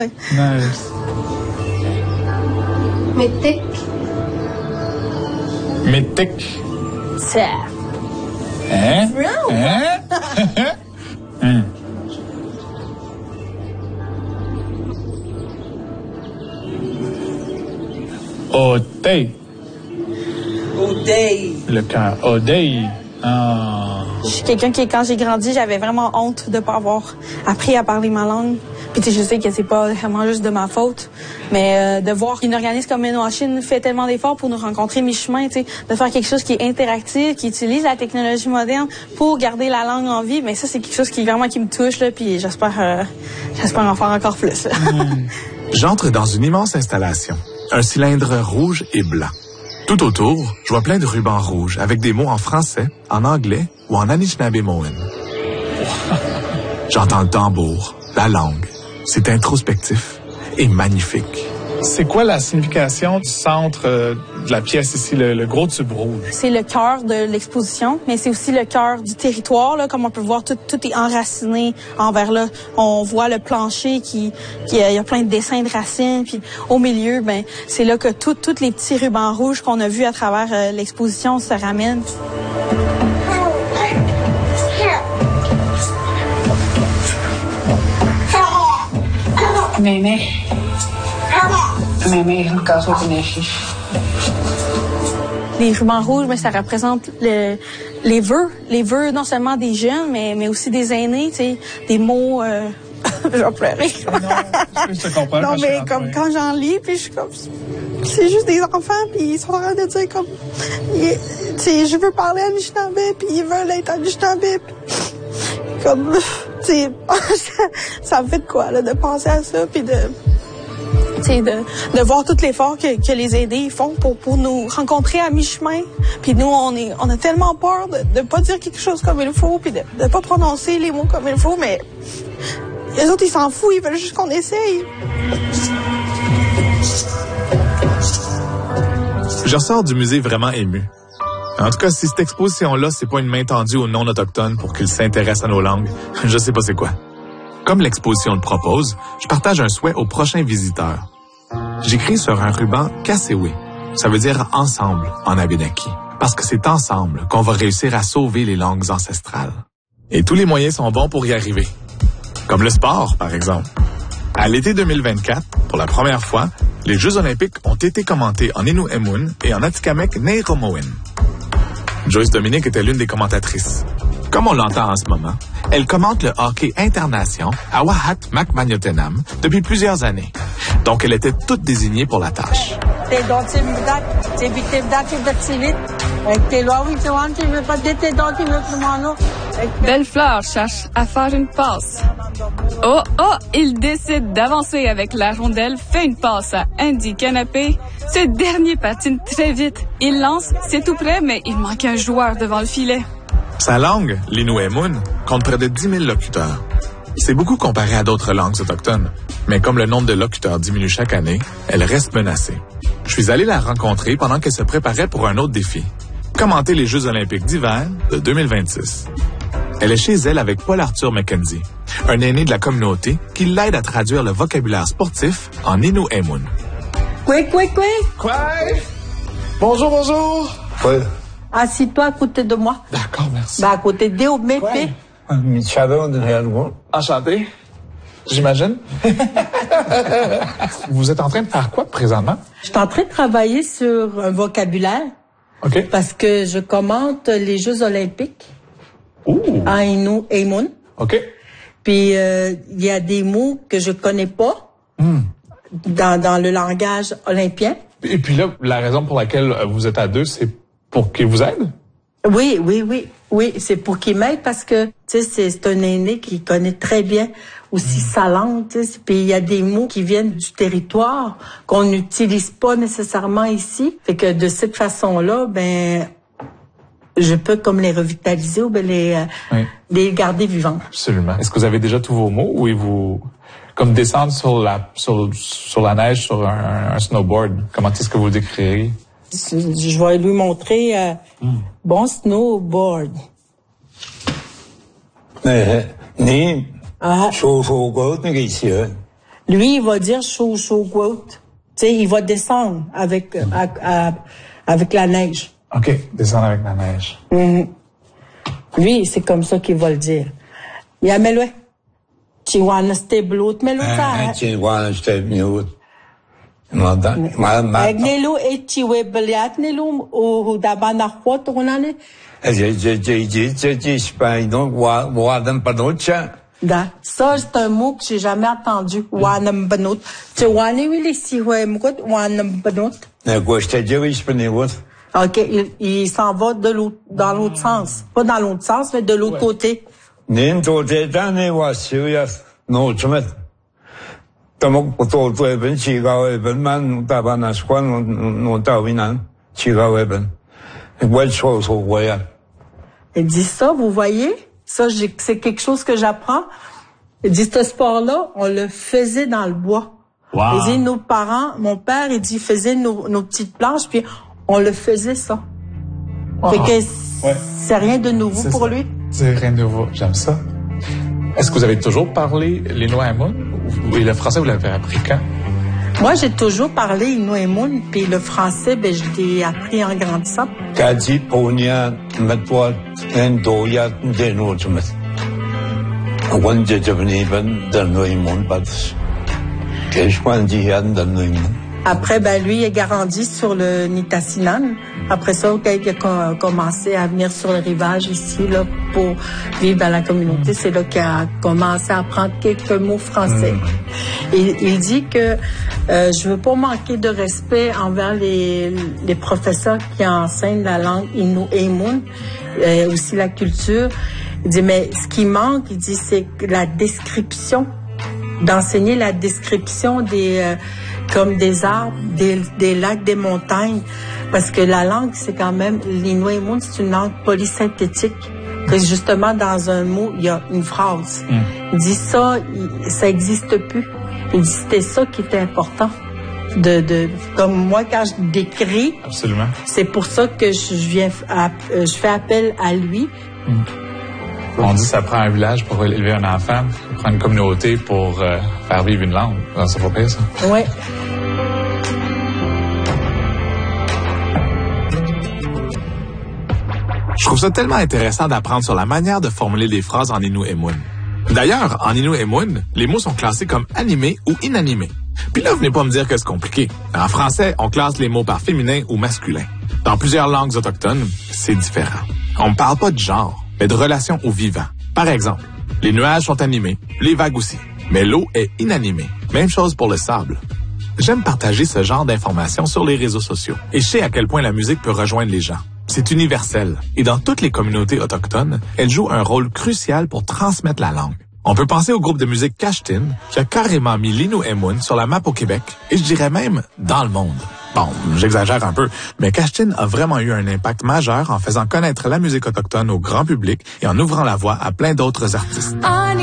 Nice. Métic. Métic. Ça. Hein? Hein? Odei. Odei. Le cœur. Odei. Ah. Je suis quelqu'un qui, quand j'ai grandi, j'avais vraiment honte de pas avoir appris à parler ma langue. Puis tu sais, je sais que c'est pas vraiment juste de ma faute, mais de voir qu'un organisme comme Innochine fait tellement d'efforts pour nous rencontrer mi-chemin, tu sais, de faire quelque chose qui est interactif, qui utilise la technologie moderne pour garder la langue en vie, mais ça c'est quelque chose qui vraiment qui me touche là, puis j'espère en faire encore plus. J'entre dans une immense installation, un cylindre rouge et blanc. Tout autour, je vois plein de rubans rouges avec des mots en français, en anglais ou en Anishinaabe-Mowen. J'entends le tambour, la langue. C'est introspectif et magnifique. C'est quoi la signification du centre de la pièce ici, le gros tube rouge? C'est le cœur de l'exposition, mais c'est aussi le cœur du territoire. Là, comme on peut voir, tout est enraciné envers là. On voit le plancher qui il y a plein de dessins de racines. Puis au milieu, ben c'est là que tous les petits rubans rouges qu'on a vus à travers l'exposition se ramènent. Néné. Les rubans rouges, mais ça représente les vœux non seulement des jeunes, mais aussi des aînés, tu sais, des mots. Je vais pleurer. Non, je te comprends. Non, mais comme quand j'en lis, puis je suis comme, c'est juste des enfants, puis ils sont en train de dire comme, tu sais, je veux parler Anishinaabe, puis ils veulent être Anishinaabe, comme, tu sais, ça me fait de quoi là, de penser à ça, puis de voir tout l'effort que les aidés font pour nous rencontrer à mi-chemin. Puis nous, on a tellement peur de pas dire quelque chose comme il faut, puis de pas prononcer les mots comme il faut, mais les autres, ils s'en foutent, ils veulent juste qu'on essaye. Je ressors du musée vraiment ému. En tout cas, si cette exposition-là, c'est pas une main tendue aux non-autochtones pour qu'ils s'intéressent à nos langues, je sais pas c'est quoi. Comme l'exposition le propose, je partage un souhait aux prochains visiteurs. J'écris sur un ruban Kasewe. Ça veut dire ensemble en Abénaki. Parce que c'est ensemble qu'on va réussir à sauver les langues ancestrales. Et tous les moyens sont bons pour y arriver. Comme le sport, par exemple. À l'été 2024, pour la première fois, les Jeux olympiques ont été commentés en Innu-Emun et en Atikamekw-Nehikomowen. Joyce Dominique était l'une des commentatrices. Comme on l'entend en ce moment, elle commente le hockey international à Wahat Makmanyotenam depuis plusieurs années. Donc, elle était toute désignée pour la tâche. Bellefleur cherche à faire une passe. Oh, il décide d'avancer avec la rondelle, fait une passe à Andy Canapé. Ce dernier patine très vite. Il lance, c'est tout près, mais il manque un joueur devant le filet. Sa langue, l'Innu-Emun, compte près de 10 000 locuteurs. C'est beaucoup comparé à d'autres langues autochtones, mais comme le nombre de locuteurs diminue chaque année, elle reste menacée. Je suis allé la rencontrer pendant qu'elle se préparait pour un autre défi, commenter les Jeux olympiques d'hiver de 2026. Elle est chez elle avec Paul-Arthur McKenzie, un aîné de la communauté qui l'aide à traduire le vocabulaire sportif en Innu-Emun. Quoi? Bonjour. Oui. Assis-toi à côté de moi. D'accord, merci. À côté de Mété. Enchanté. J'imagine. Vous êtes en train de faire quoi présentement? Je suis en train de travailler sur un vocabulaire. OK. Parce que je commente les Jeux olympiques. À Innu-Emun. OK. Puis il y a des mots que je connais pas dans le langage olympien. Et puis là, la raison pour laquelle vous êtes à deux, c'est pour qu'il vous aide? Oui, c'est pour qu'il m'aide parce que tu sais c'est un aîné qui connaît très bien aussi sa langue, tu sais. Puis il y a des mots qui viennent du territoire qu'on n'utilise pas nécessairement ici. Fait que de cette façon-là, ben je peux comme les revitaliser ou ben les garder vivants. Absolument. Est-ce que vous avez déjà tous vos mots ou vous comme descendre sur la neige sur un snowboard? Comment est-ce que vous le décririez? Je vais lui montrer bon snowboard. Lui, il va dire chaud, tu sais, il va descendre avec la neige. OK, descendre avec la neige. Lui, c'est comme ça qu'il va le dire. Ja, melwe. Chiwana ste bloed meluta. Chiwana ste bloed. Nelu e chiwe beliat nelu o dabana khot onane. Da, ça c'est un mot que j'ai jamais entendu. Wanam banut. Tu wani wili siwe mkot wanam banut. OK, il s'en va dans l'autre sens. Pas dans l'autre sens, mais de l'autre côté. Il dit ça, vous voyez? Ça, c'est quelque chose que j'apprends. Il dit, ce sport-là, on le faisait dans le bois. Wow. Il dit, nos parents, mon père, il dit, faisait nos petites planches, puis on le faisait ça. Fait que c'est rien de nouveau pour lui. C'est rien de nouveau. J'aime ça. Est-ce que vous avez toujours parlé l'Innu-Aimun? Et le français, vous l'avez appris quand? Moi, j'ai toujours parlé Innu-Aimun, puis le français, ben, je l'ai appris en grandissant. Après, ben, lui, il a grandi sur le Nitassinan. Après ça, quand il a commencé à venir sur le rivage ici, là, pour vivre dans la communauté, c'est là qu'il a commencé à apprendre quelques mots français. Et il dit que je veux pas manquer de respect envers les professeurs qui enseignent la langue Innu-Aimun, aussi la culture. Il dit, mais ce qui manque, il dit, c'est la description, d'enseigner la description comme des arbres, des lacs, des montagnes. Parce que la langue, c'est quand même, l'Innu-Aimun, c'est une langue polysynthétique. Que justement, dans un mot, il y a une phrase. Il dit ça existe plus. Il dit c'était ça qui était important. Comme moi, quand je décris. Absolument. C'est pour ça que je fais appel à lui. On dit que ça prend un village pour élever un enfant, ça prend une communauté pour faire vivre une langue. Ça va pas ça? Oui. Je trouve ça tellement intéressant d'apprendre sur la manière de formuler des phrases en Innu-Aimun. D'ailleurs, en Innu-Aimun, les mots sont classés comme animés ou inanimés. Puis là, venez pas me dire que c'est compliqué. En français, on classe les mots par féminin ou masculin. Dans plusieurs langues autochtones, c'est différent. On ne parle pas de genre, mais de relation au vivant. Par exemple, les nuages sont animés, les vagues aussi. Mais l'eau est inanimée. Même chose pour le sable. J'aime partager ce genre d'informations sur les réseaux sociaux. Et je sais à quel point la musique peut rejoindre les gens. C'est universel. Et dans toutes les communautés autochtones, elle joue un rôle crucial pour transmettre la langue. On peut penser au groupe de musique Kashtin, qui a carrément mis l'Innu-Aimun sur la map au Québec, et je dirais même dans le monde. Bon, j'exagère un peu, mais Kashtin a vraiment eu un impact majeur en faisant connaître la musique autochtone au grand public et en ouvrant la voie à plein d'autres artistes.